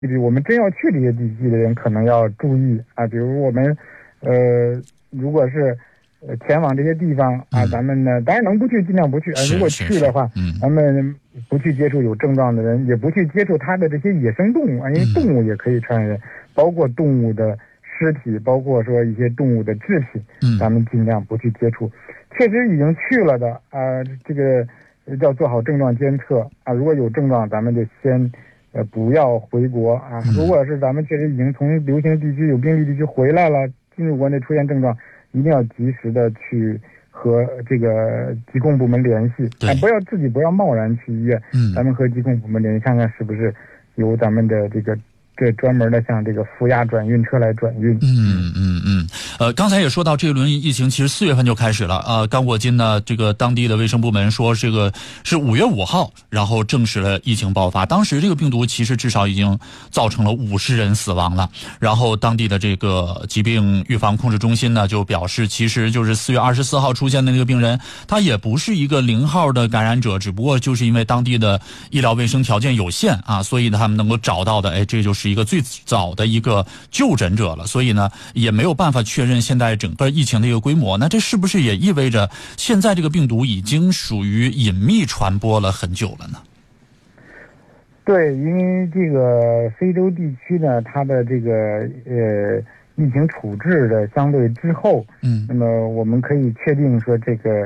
我们真要去这些地区的人可能要注意啊，比如我们如果是前往这些地方啊，咱们呢当然能不去尽量不去啊，如果去的话，咱们不去接触有症状的人，也不去接触他的这些野生动物啊，因为动物也可以传染，包括动物的尸体，包括说一些动物的制品，咱们尽量不去接触。确实已经去了的啊，这个要做好症状监测啊，如果有症状，咱们就先不要回国啊。如果是咱们确实已经从流行地区有病例地区回来了，进入国内出现症状，一定要及时的去和这个疾控部门联系，不要自己不要贸然去医院，咱们和疾控部门联系，看看是不是由咱们的这专门的像这个负压转运车来转运。 刚才也说到这轮疫情其实4月份就开始了刚果金呢这个当地的卫生部门说这个是5月5号然后证实了疫情爆发，当时这个病毒其实至少已经造成了50人死亡了，然后当地的这个疾病预防控制中心呢就表示，其实就是4月24号出现的那个病人，他也不是一个0号的感染者，只不过就是因为当地的医疗卫生条件有限啊，所以他们能够找到的这就是一个最早的一个就诊者了，所以呢也没有办法确认现在整个疫情的一个规模。那这是不是也意味着现在这个病毒已经属于隐秘传播了很久了呢？ 对，因为这个非洲地区呢，它的这个疫情处置的相对之后，那么我们可以确定说这个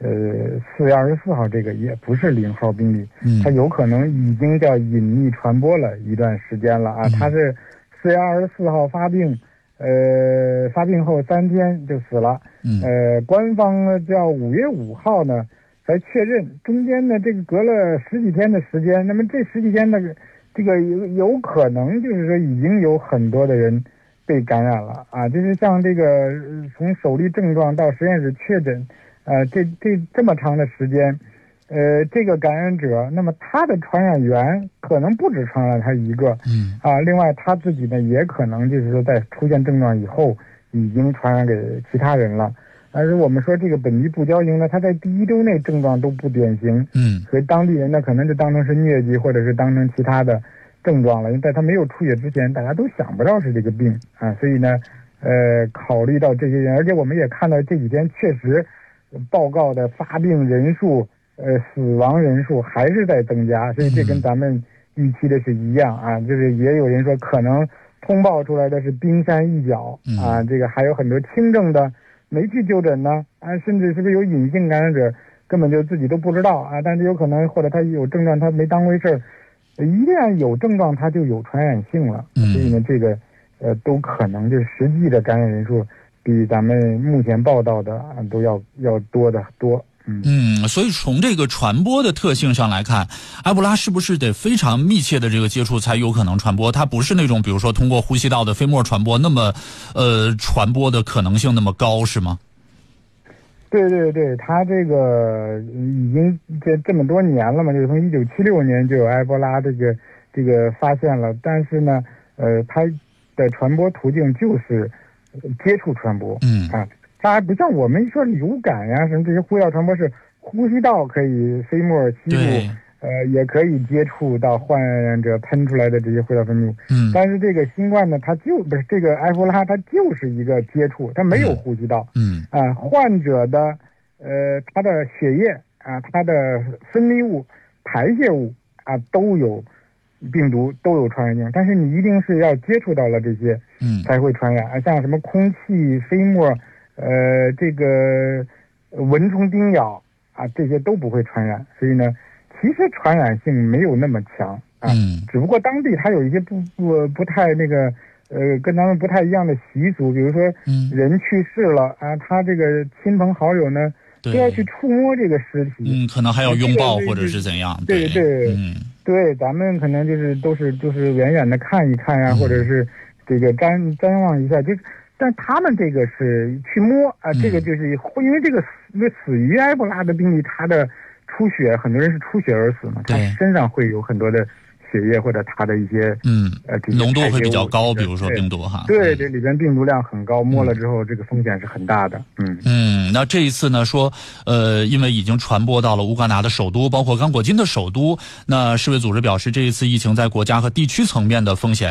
4月24号这个也不是0号病例，它有可能已经叫隐秘传播了一段时间了啊。它是4月24号发病，发病后3天就死了，官方呢叫5月5号呢才确认，中间呢这个隔了10几天的时间，那么这10几天的这个有可能就是说已经有很多的人被感染了啊，就是像这个从首例症状到实验室确诊，这么长的时间，这个感染者，那么他的传染源可能不止传染他一个，另外他自己呢也可能就是说在出现症状以后已经传染给其他人了。但是我们说这个本地布胶蝇呢，它在第1周内症状都不典型，所以当地人呢可能就当成是疟疾或者是当成其他的症状了，因为在他没有出血之前，大家都想不到是这个病啊，所以呢，考虑到这些人，而且我们也看到这几天确实报告的发病人数、死亡人数还是在增加，所以这跟咱们预期的是一样啊，就是也有人说可能通报出来的是冰山一角啊，这个还有很多轻症的没去就诊呢啊，甚至是不是有隐性感染者根本就自己都不知道啊，但是有可能或者他有症状他没当回事儿，一旦有症状他就有传染性了，所以呢这个都可能就是实际的感染人数比咱们目前报道的都要多得多。 所以从这个传播的特性上来看，埃博拉是不是得非常密切的这个接触才有可能传播？它不是那种比如说通过呼吸道的飞沫传播那么传播的可能性那么高，是吗？ 对对对，它这个已经这么多年了嘛，就是从1976年就有埃博拉这个发现了，但是呢它的传播途径就是接触传播，它还不像我们说流感呀什么这些呼吸道传播是呼吸道可以飞沫吸入，也可以接触到患者喷出来的这些呼吸道分泌物。但是这个新冠呢，它就不是这个埃博拉，它就是一个接触，它没有呼吸道。患者的他的血液啊，他的分泌物、排泄物啊都有病毒，都有传染性，但是你一定是要接触到了这些，才会传染。像什么空气、飞沫。这个蚊虫叮咬啊，这些都不会传染，所以呢，其实传染性没有那么强啊。只不过当地它有一些不太那个跟咱们不太一样的习俗，比如说人去世了啊，他这个亲朋好友呢都要去触摸这个尸体， 可能还要拥抱或者是怎样。 对，对，咱们可能都是远远的看一看呀，或者是这个瞻望一下，就是。但他们这个是去摸啊，这个就是因为这个死于埃博拉的病例，他的出血，很多人是出血而死嘛，他身上会有很多的血液或者他的一些这些浓度会比较高，比如说病毒哈。 对，这里边病毒量很高，摸了之后这个风险是很大的。 那这一次呢说因为已经传播到了乌干达的首都，包括刚果金的首都，那世卫组织表示这一次疫情在国家和地区层面的风险